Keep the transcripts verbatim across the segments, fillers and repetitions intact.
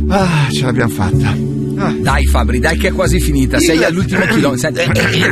Ah, ce l'abbiamo fatta. Ah. Dai Fabri, dai che è quasi finita, il... sei all'ultimo chilometro.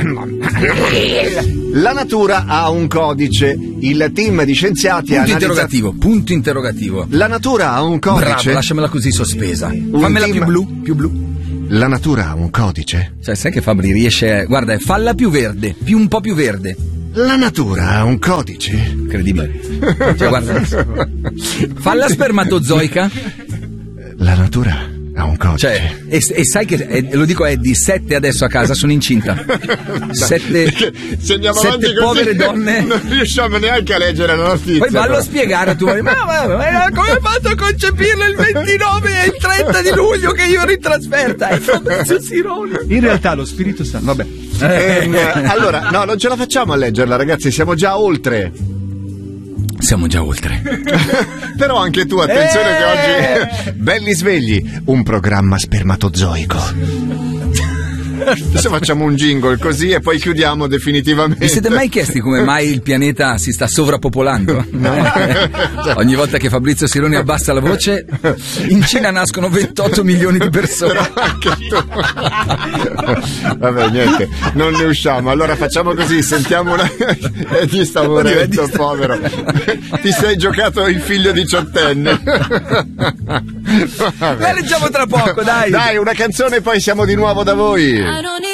La natura ha un codice, il team di scienziati punto ha interrogativo, analizzato... punto interrogativo. La natura ha un codice. Bravo, lasciamela così sospesa. Un Fammela team... più blu, più blu. La natura ha un codice. Cioè, sai che Fabri riesce, guarda, falla più verde, più un po' più verde. La natura ha un codice. Incredibile. Cioè, guarda. Falla spermatozoica. La natura ha un codice. Cioè, e, e sai che, e, lo dico a Eddie, sette adesso a casa sono incinta. Sette, se andiamo sette avanti povere così, donne. Non riusciamo neanche a leggere la notizia. Poi vallo però. a spiegare a tua ma, ma, ma come hai fatto a concepirlo il ventinove e il trenta di luglio che io ero in trasferta? È Fabrizio Sironi. In realtà lo Spirito Santo, vabbè. Eh, allora, no, non ce la facciamo a leggerla, ragazzi, siamo già oltre. Siamo già oltre. Però anche tu, attenzione eh! che oggi belli svegli, un programma spermatozoico. Adesso facciamo un jingle così e poi chiudiamo definitivamente. Vi siete mai chiesti come mai il pianeta si sta sovrappopolando? No. Ogni volta che Fabrizio Sironi abbassa la voce, in Cina nascono ventotto milioni di persone. Però anche tu. Vabbè, niente, non ne usciamo. Allora facciamo così, sentiamo una. Eddie sta morendo, sta... povero. Ti sei giocato il figlio diciottenne. La leggiamo tra poco, dai. Dai, una canzone e poi siamo di nuovo da voi. I don't